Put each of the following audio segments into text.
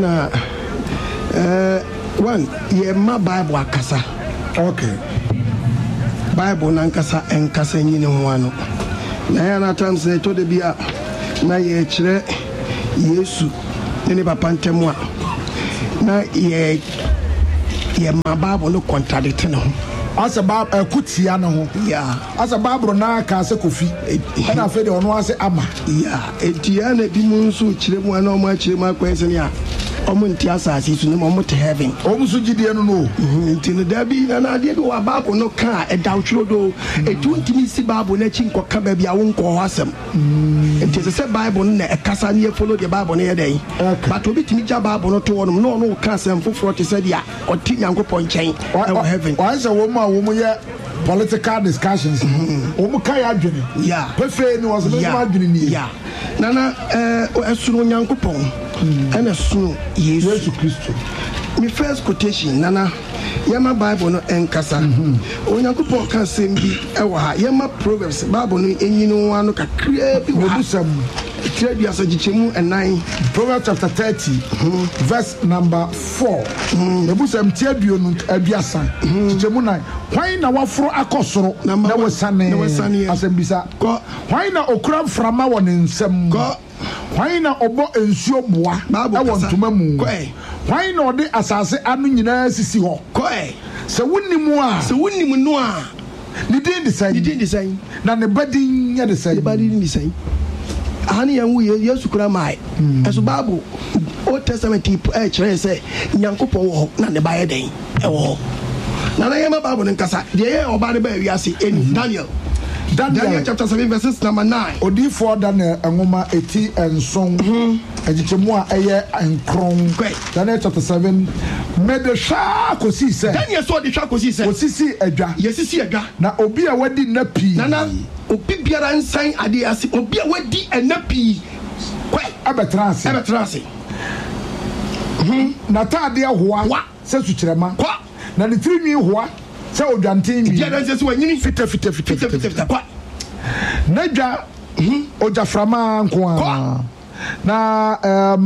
ana one ye ma Bible akasa. Okay. Bible nankasa enkasa nyine ho ano. Na ya na time say to de bia na ye kire Yesu ne papa ntemu a na ye ma Bible no contradict no. As a Bible kutia no ho. Yeah. As a Bible na ka se kofi. E na fe de ono ase ama. Yeah. Etia na bi mu nso kire mu ana o ma kire mu akwanse ne a. Omo nti asase su ne mo te heaven. Omo so gidie no no. Nti no da bi na ade bi wa Bible no ka e da utwiro do. E tu ntimi si Bible na chi nkoka ba bia wo nko asem. Nti se Bible na e kasa ne follow the Bible na ye den. But obi timi ja Bible no to wono no ka asem foforo te se dia o ti Nyankopon chen e wo heaven. Why say wo ma wo mo ye political discussions. Omo ka ya adwene. Yeah. Pefe ni was no adwene ni. Yeah. Nana esunu Nyankopon. And a soon, Jesus Christ. My first quotation, Nana, Yama Bible no enkasa. Onyankopon kan sem bi ewa ha. Yama Proverbs Bible no enyino wan no kakra bi wa. Trade bi asagichemu enan. Proverbs chapter 30, verse number 4. Ebusam tiaduo no abiasa. Gichemu 9. Why na wafro akosoro na wesane asembisa. Why na okura frama won nsem. Why na obo ensuo boa e won toma mu. Why na ode asase anu nyina sisi ho. Se wonimu no a ni din design na ne badin ya design ani yangu Yesu kura mai eso Bible Old Testament kire say Nyankopon wo na ne baye den e wo na yema Bible nkasa de ye oba ne ba wiase eni Daniel chapter 7 verses number 9. Odi for Daniel ngoma eti enson egichemu a eye enkron. Daniel chapter 7 me de sha kosi se. Daniel so de sha kosi se. Osisi edwa. Yesisi edwa. Na obi a wadi na pi. Nana obi biara nsan ade ase obi a wadi na pi. Abetrase. Na tade ahoa se sukyerema. Na ne tirinwi hoa se odwanten mi. Dia dan se wanyini fita kwa. Naja ojaframa nkoa. Na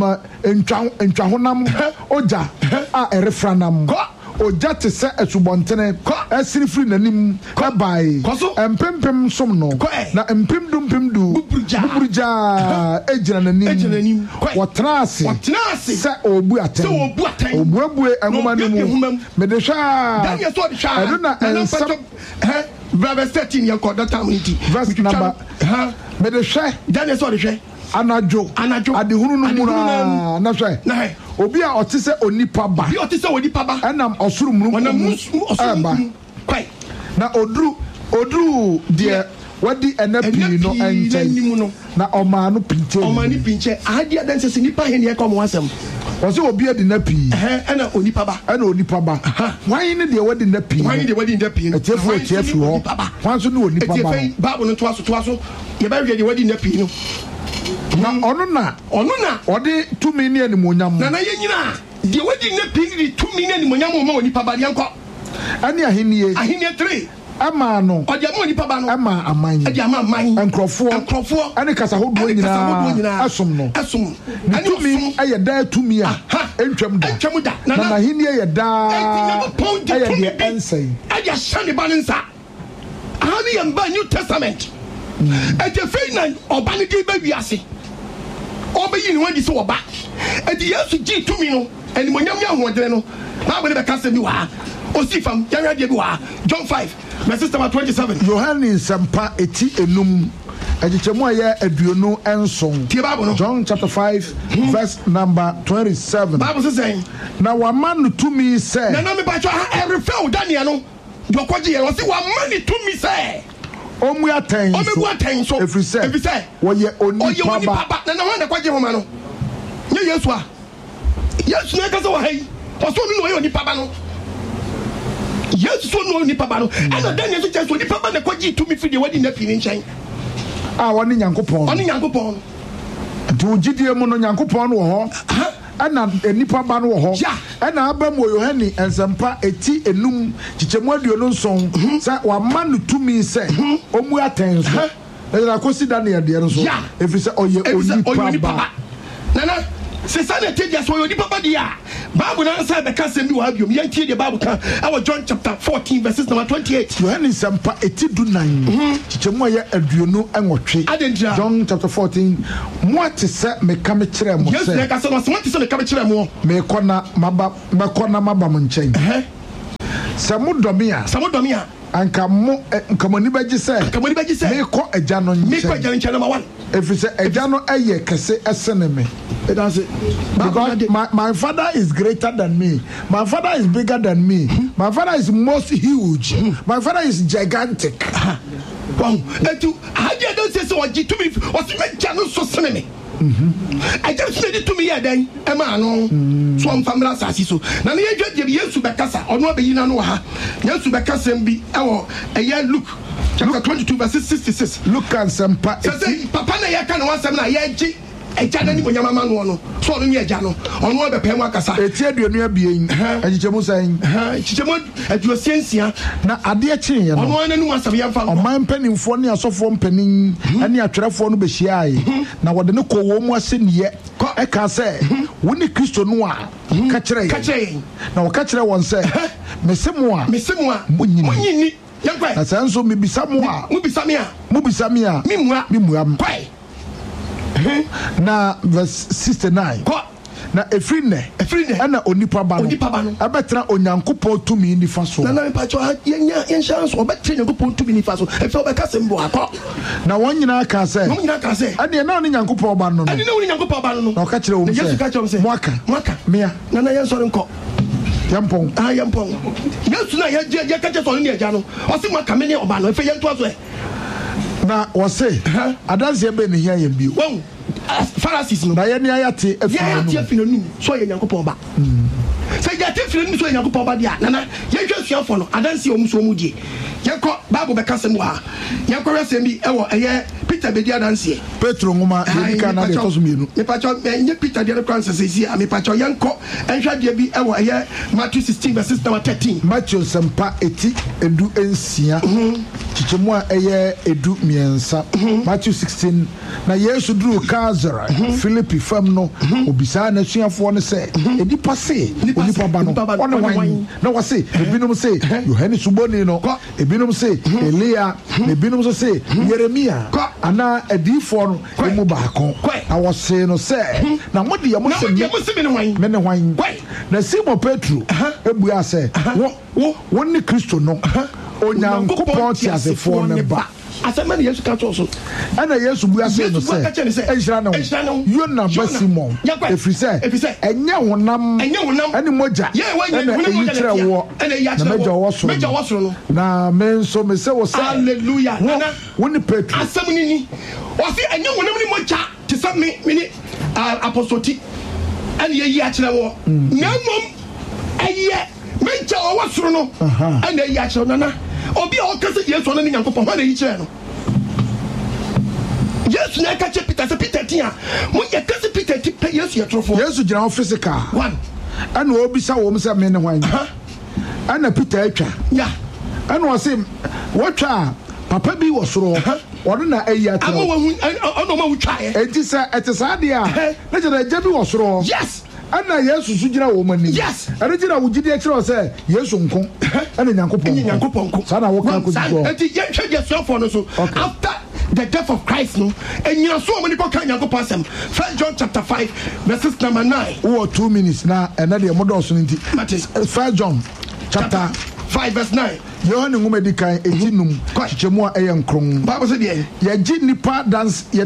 entwahonam oja a erefranam. Oja te se esubontene esirifri nanim bai empempem som no na empem du buburja ejira nanim wotrase se obu aten obuabue engoma nemu medesha Daniel so de sha eduna ensam verse 13 yanko that time niti verse number medesha Daniel so de hwe anajo adehunu no mura na hwe na obi a otise onipa ba enam osuru muru kwai na odru de wadi enapi no enchen na omanu pinche adia dan se nipa he ne kom wasem wose obi adi napi ena onipa ba wan ne de wadi napi etiefo ho wan so ne onipa ba Bible no to aso ye ba hwe de wadi napi no na ono na ode 2 million monyam na ye nyina de wadi napi ni 2 million monyam ma onipa ba yanko ani ahenie 3 ama no odi ama onipa ba no ama aman edi ama aman enkrofo ani kasa hodo nyina asom no ani tumi aye da tumi a entwam da na ahenie ye da aye de ensei adi ashane balansa ani yamba New Testament eti feina oba ne di ba wiase obayi ni wadi so oba eti Yesu gi tumi no eni monyam ya hoodere no na abone be kase bi wa osifam ya bi wa John 5 verse 27 Yohane Sampa eti enum ejichemu aye aduonu enson John chapter 5 verse number 27 Bible says na wa man to me say na me ba cho every fail Daniel no yokoji ye o si wa man to me say omu aten so every say wo ye onipa ba na ho na kwaje ho ma no nye Yesu a Yesu na ka so wa hai o so mi no ye onipa ba no Yesu so no onipa ba no and Daniel so just onipa ba na kwaje to me fi de wadi na pi ni nchen woni Nyankopon nti ogidie mu no Nyankopon wo ho ana enipa ba no wo ho ana aba mo Yohane ensempa eti enum chichemu aduonu nson sa wa manu tumi se omu aten so na kosi Daniel de no so efise oye onipa ba nana se sana tedia so yodi papa dia Bible na answer be ka sem bi wa biom yantie the Bible kan our John chapter 14 verses number 28 Yohane sampa etidunan chichemu aye aduonu enwotwe John chapter 14 mo te se me ka me kire mo se yes na ka se no te se me ka me kire mo me kona maba mo nchen samudomia anka mo nkamoni baji se me ko agya no nchen number 1 if say agya no aye kese esene me that's it. Because my father is greater than me. My father is bigger than me. My father is most huge. My father is gigantic. Wow. And to how do you don't say so? To me, what's my channel so cinema? I just said it to me then. Emma, no. So I'm family assassin. So now you just give yes to Becassa or no be in no ha. Yes to Becassa and be our a year look. Chapter 22 verses 66. Look and some papa na ya kan one semina ya ji ejana ni bonyama manu no so onu eja no onu obepem akasa eti aduonu abien ajichemu san chichemu aduosensia na ade eche ye no onu ananu asam ya fa oman panimfo ne asofo mpanin ane atwerefo no behyiae na wode ne ko wo mu aseniye e ka se woni Kristo no a ka kire na wo ka kire won se mesemu a munyini yankwa na sanso mebisa mu a mubisa me a mimua kwai na verse 69 na efrine ana onipa ba no abetra onyankopon tumi nifa so na pacho yenya chance obetra onyankopon tumi nifa so efe obeka sembo akọ na wonyina ka se ade na oni nyankopon ba no ade na oni nyankopon ba no na ka kire wo se Yesu ka kire wo se mwaka mea na yenso nko yampon yampon Yesu na ye ka kire so ni eja no o se mwaka me ne oba no efe yento aso na wose adanse be ne hia ye bio Pharisees no na ye ne ayate afinu so ye nyankopon ba se ye ate afinu so ye nyankopon ba dia nana ye hwa suafo no adanse omu so mu die ye ko Bible be kasem wa ye ko resem bi ewo eye Peter be dia adanse Petro ngoma ye dika na de koso mienu me pacho nye Peter dia kwanse sesi a me pacho ye nko enhwa dia bi ewo eye Matthew 16 verses 13 Matthew sempa eti edu ensia chichemu a eye edu miensa Matthew 16 na Yesu duru Kazara Philippi fam no obisa na suafo no se edipa se onipa ba no one wan na wase ebinom se Yohane suboni no ebinom se Elia ebinom so se Yeremia ana edifo no emu baako awose no se na modi ya mo se me ne wan na Simon Petro ebua se wo ni Kristo no onyankopon ti asefo ne ba asemani Yesu ka choso ana Yesu bua se no se enhira no Yona ba Simon efrise enye wonam ani moja ana eyikire wo na meja wo so no na menso me se wo se hallelujah woni Petro asemani ni o se enye wonam ni moja ti sa me ni apostoti ani ye akire wo namom eye meja wo so no ana ye akire nana obi a okase Yesu na nyankopon ma na yi kire no Yesu na ka che Peter se Peter tia mo ye kase Peter ti pe Yesu yetrofo Yesu gira o physical one ana obisa wo mse me ne hwan ana Peter atwa ana o se wotwa papa bi wo soro ono na ayi atwa ono ma wutwa e enti se etesa de a na jira ja bi wo soro yes ana Yesu su gira wo mani yes ana gira wo gidi akira se Yesu nko ana nyankopon nko sana wo kan ko go enti ye hwe Yesu afo no so after the death of Christ no enya so mo ni ko kan nyankopon asem 1 John chapter 5 verses number 9 wo 2 minutes na ena de mo do so nti 1 John chapter 5 verse 9 Yohane ngoma di kan etinum chichemu a eye nkron Bible say dey ye gi nipa dance ya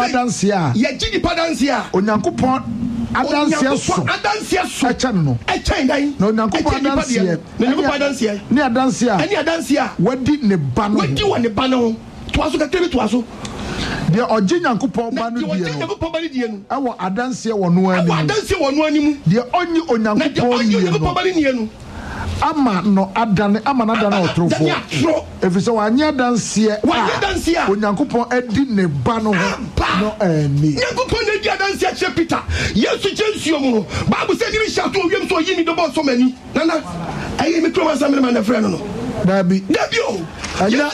onyankopon adanse so echa no dan no onyankopon adanse ni adanse a wadi ne ba no toaso ka tebe toaso de oje nyankopon ba no die no awo adanse wo no ani de onyi onyankopon nie no ama no adane otrofo efise wanya danse a onyankopon adi ne ba no no ani nyankopon adi danse a che Peter Yesu jensuo mu Bible say ni shato wiem so yimi do bo so mani nana ayi mi kro wasa me na friend no Dabi o aja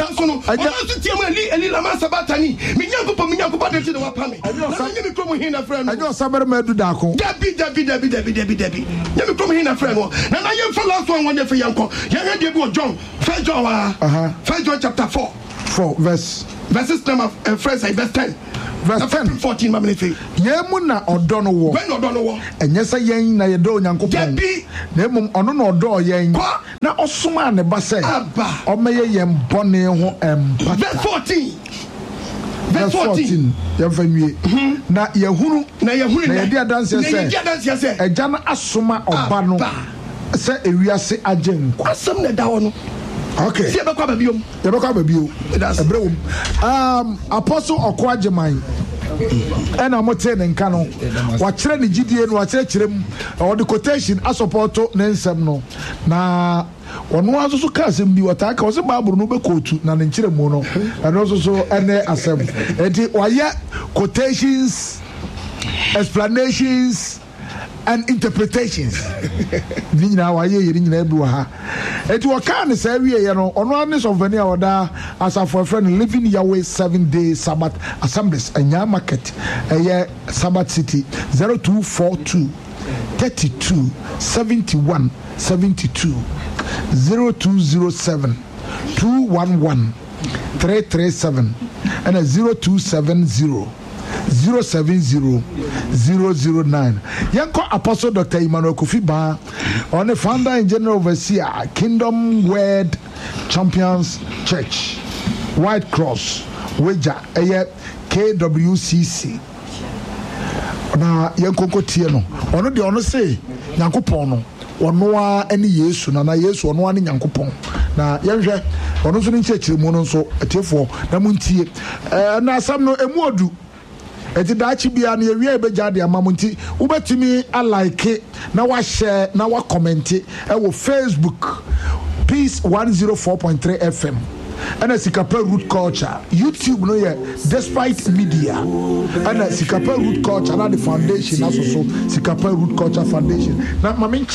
eli lama sabatani me nyankopa de ti de wa pa me na me kromo hin na friend ajo sabar ma du da ko dabi na me kromo hin na friend na ye fa last one de fe yanko ye he de bi John 1 John 1 John chapter 4 verses number verse 10 verse 10 14 mamle fe yemu na odo no wo when odo no wo enye se yen na ye do Nyankopon na emum ono na odo yen na osoma ne ba se o meye yen bone ho empa verse 14 ye fanwie na yehunu na ye dia dance se eja na asoma oba no se ewiase agenko asem na da wo no. Okay. See about Babio. Apostle Okwajeman. And I'm telling Kano. Watch the GDN, watch or the quotation as support Nensem no. Na one was also cousin be what I was a Babu no Bekotu, Naninchire Mono, and also so any assembly. And why quotations, explanations, and interpretations. Nina wa ye ring na ebuha. It was kind say we on oneness of any order as a for friend living Yahweh 7-day Sabbath assemblies Anya Market Sabbath City 0242 32 71 72 0207 211 337 and 0270 070-009. Yanko Apostle Dr. Emmanuel Kofi Ba on the founder and general overseer Kingdom Word Champions Church White Cross Weja KWCC na yanko kotie no ono de ono say Nyankopon no ono a ene Yesu na Yesu ono a ne Nyankopon na yenhwe ono so ne nkyekire mu no so etiefo na muntie na asam no emuodu eti dachi bia na ewie ebegya de amamunti ubetimi alike na wa share na wa comment e wo Facebook Peace 104.3 FM and Sikapa Root Culture YouTube no ye Despite Media and Sikapa Root Culture na the foundation also Sikapa Root Culture Foundation na mama